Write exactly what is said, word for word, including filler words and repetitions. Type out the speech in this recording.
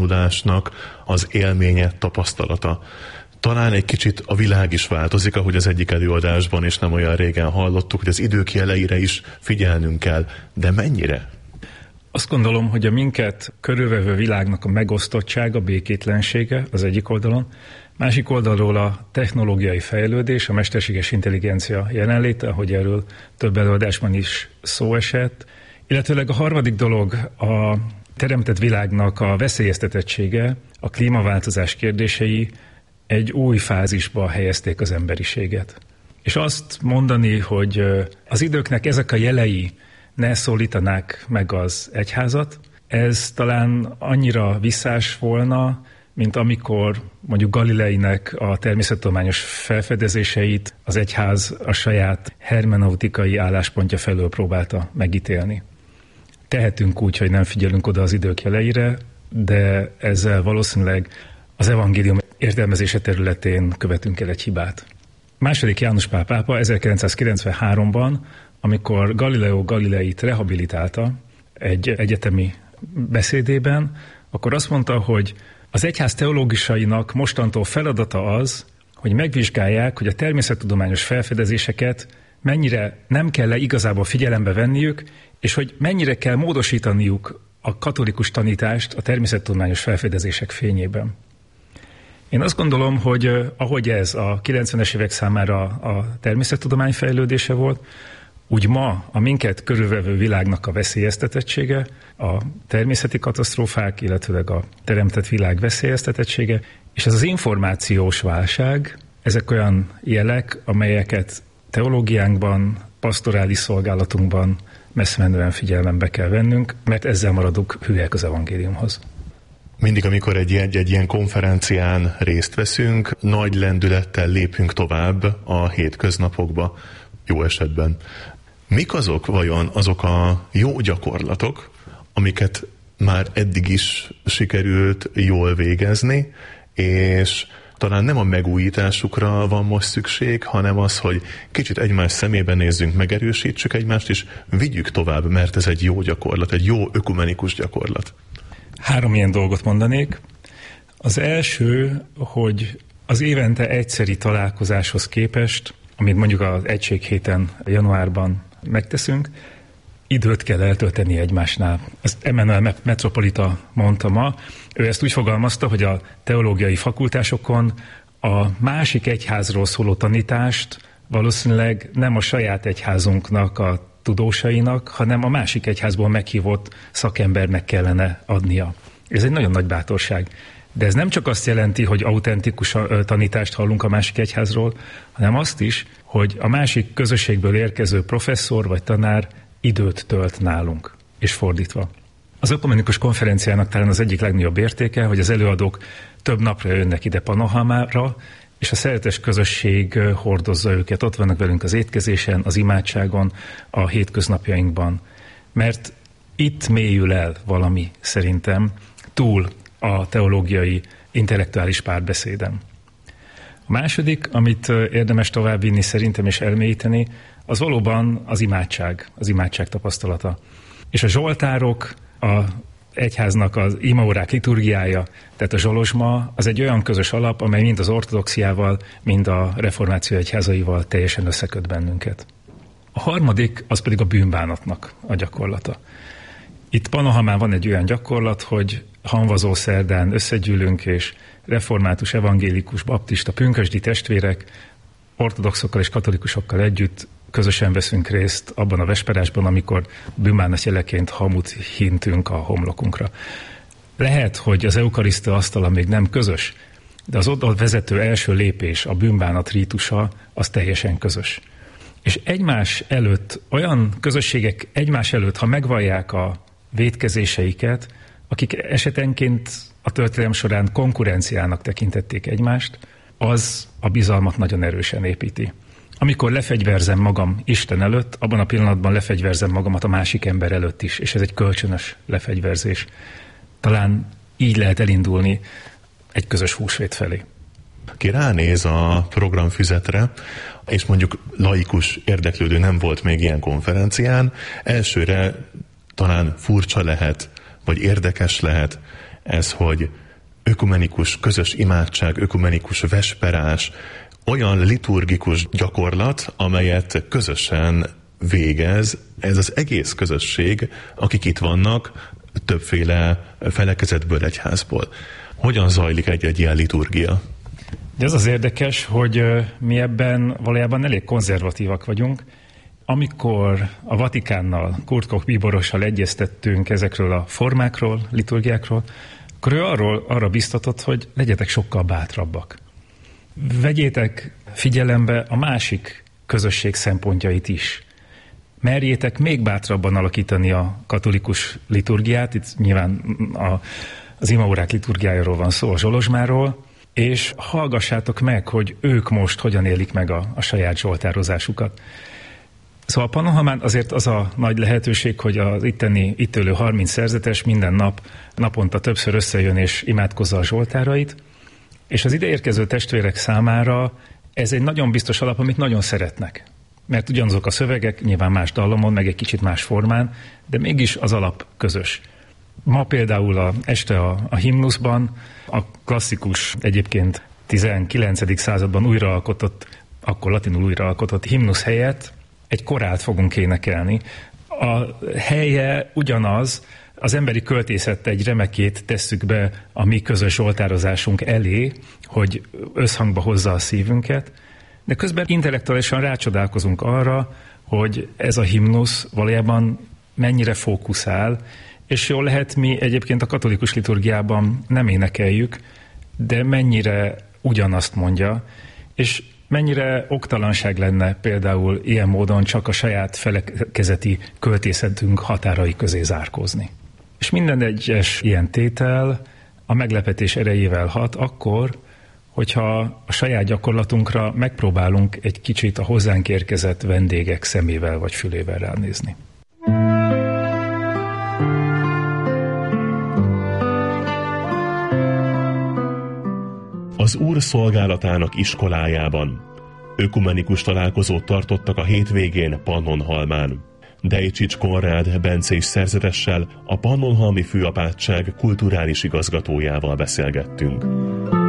tudásnak az élménye, tapasztalata. Talán egy kicsit a világ is változik, ahogy az egyik előadásban is nem olyan régen hallottuk, hogy az idők jeleire is figyelnünk kell. De mennyire? Azt gondolom, hogy a minket körülvevő világnak a megosztottsága, békétlensége az egyik oldalon, másik oldalról a technológiai fejlődés, a mesterséges intelligencia jelenléte, ahogy erről több előadásban is szó esett, illetőleg a harmadik dolog a teremtett világnak a veszélyeztetettsége, a klímaváltozás kérdései egy új fázisba helyezték az emberiséget. És azt mondani, hogy az időknek ezek a jelei ne szólítanák meg az egyházat, ez talán annyira visszás volna, mint amikor mondjuk Galileinek a természettudományos felfedezéseit az egyház a saját hermeneutikai álláspontja felől próbálta megítélni. Tehetünk úgy, hogy nem figyelünk oda az idők jeleire, de ezzel valószínűleg az evangélium értelmezése területén követünk el egy hibát. Második János Pál pápa ezerkilencszázkilencvenháromban, amikor Galileo Galileit rehabilitálta egy egyetemi beszédében, akkor azt mondta, hogy az egyház teológusainak mostantól feladata az, hogy megvizsgálják, hogy a természettudományos felfedezéseket mennyire nem kell igazából figyelembe venniük, és hogy mennyire kell módosítaniuk a katolikus tanítást a természettudományos felfedezések fényében. Én azt gondolom, hogy ahogy ez a kilencvenes évek számára a természettudomány fejlődése volt, úgy ma a minket körülvevő világnak a veszélyeztetettsége, a természeti katasztrófák, illetőleg a teremtett világ veszélyeztetettsége, és ez az információs válság, ezek olyan jelek, amelyeket teológiánkban, pastorális szolgálatunkban messzemenően figyelembe kell vennünk, mert ezzel maradunk hűek az evangéliumhoz. Mindig, amikor egy, egy, egy ilyen konferencián részt veszünk, nagy lendülettel lépünk tovább a hétköznapokba, jó esetben. Mik azok vajon azok a jó gyakorlatok, amiket már eddig is sikerült jól végezni, és talán nem a megújításukra van most szükség, hanem az, hogy kicsit egymás szemébe nézzünk, megerősítsük egymást, és vigyük tovább, mert ez egy jó gyakorlat, egy jó ökumenikus gyakorlat. Három ilyen dolgot mondanék. Az első, hogy az évente egyszeri találkozáshoz képest, amit mondjuk az Egységhéten januárban megteszünk, időt kell eltölteni egymásnál. Ezt Emmanuel Metropolita mondta ma. Ő ezt úgy fogalmazta, hogy a teológiai fakultásokon a másik egyházról szóló tanítást valószínűleg nem a saját egyházunknak a tudósainak, hanem a másik egyházból meghívott szakembernek kellene adnia. Ez egy nagyon nagy bátorság. De ez nem csak azt jelenti, hogy autentikus tanítást hallunk a másik egyházról, hanem azt is, hogy a másik közösségből érkező professzor vagy tanár időt tölt nálunk, és fordítva. Az ökumenikus konferenciának talán az egyik legnagyobb értéke, hogy az előadók több napra jönnek ide Panohamára, és a szeretes közösség hordozza őket. Ott vannak velünk az étkezésen, az imádságon, a hétköznapjainkban. Mert itt mélyül el valami szerintem túl a teológiai, intellektuális párbeszédem. A második, amit érdemes továbbvinni szerintem és elmélyíteni, az valóban az imádság, az imádság tapasztalata. És a zsoltárok, a egyháznak az imaórák liturgiája, tehát a zsolozsma, az egy olyan közös alap, amely mind az ortodoxiával, mind a reformáció egyházaival teljesen összeköt bennünket. A harmadik, az pedig a bűnbánatnak a gyakorlata. Itt Panohamán van egy olyan gyakorlat, hogy hamvazó szerdán összegyűlünk, és református, evangélikus, baptista, pünkösdi testvérek ortodoxokkal és katolikusokkal együtt közösen veszünk részt abban a vesperásban, amikor bűnbánat jeleként hamut hintünk a homlokunkra. Lehet, hogy az eukarisztia asztala még nem közös, de az oda vezető első lépés, a bűnbánat rítusa, az teljesen közös. És egymás előtt, olyan közösségek egymás előtt, ha megvallják a vétkezéseiket, akik esetenként a történelem során konkurenciának tekintették egymást, az a bizalmat nagyon erősen építi. Amikor lefegyverzem magam Isten előtt, abban a pillanatban lefegyverzem magamat a másik ember előtt is, és ez egy kölcsönös lefegyverzés. Talán így lehet elindulni egy közös húsvét felé. Ki ránéz a programfüzetre, és mondjuk laikus érdeklődő nem volt még ilyen konferencián, elsőre talán furcsa lehet, vagy érdekes lehet, ez, hogy ökumenikus közös imádság, ökumenikus vesperás, olyan liturgikus gyakorlat, amelyet közösen végez ez az egész közösség, akik itt vannak többféle felekezetből, egyházból. Hogyan zajlik egy-egy ilyen liturgia? De ez az érdekes, hogy mi ebben valójában elég konzervatívak vagyunk. Amikor a Vatikánnal, Kurt Koch bíborossal egyeztettünk ezekről a formákról, liturgiákról, akkor ő arról, arra biztatott, hogy legyetek sokkal bátrabbak. Vegyétek figyelembe a másik közösség szempontjait is. Merjétek még bátrabban alakítani a katolikus liturgiát, itt nyilván a, az imaórák liturgiájáról van szó, a Zsolozsmáról, és hallgassátok meg, hogy ők most hogyan élik meg a, a saját zsoltározásukat. Szóval a Pannonhalmán azért az a nagy lehetőség, hogy az itteni, itt élő harminc szerzetes minden nap, naponta többször összejön és imádkozza a zsoltárait, és az ide érkező testvérek számára ez egy nagyon biztos alap, amit nagyon szeretnek. Mert ugyanazok a szövegek, nyilván más dallamon, meg egy kicsit más formán, de mégis az alap közös. Ma például a, este a, a himnuszban a klasszikus, egyébként tizenkilencedik században újraalkotott, akkor latinul újraalkotott himnusz helyett egy korált fogunk énekelni. A helye ugyanaz, az emberi költészet egy remekét tesszük be a mi közös zsoltározásunk elé, hogy összhangba hozza a szívünket, de közben intellektuálisan rácsodálkozunk arra, hogy ez a himnusz valójában mennyire fókuszál, és jól lehet, mi egyébként a katolikus liturgiában nem énekeljük, de mennyire ugyanazt mondja, és mennyire oktalanság lenne például ilyen módon csak a saját felekezeti költészetünk határai közé zárkózni. És minden egyes ilyen tétel a meglepetés erejével hat akkor, hogyha a saját gyakorlatunkra megpróbálunk egy kicsit a hozzánk érkezett vendégek szemével vagy fülével ránézni. Az Úr szolgálatának iskolájában ökumenikus találkozót tartottak a hétvégén Pannonhalmán. Dejcsics Konrád bencés szerzetessel, a Pannonhalmi Főapátság kulturális igazgatójával beszélgettünk.